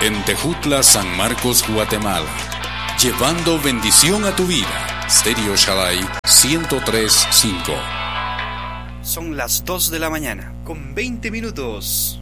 En Tejutla, San Marcos, Guatemala. Llevando bendición a tu vida. Stereo Shaddai 103.5. Son las 2 de la mañana, con 20 minutos.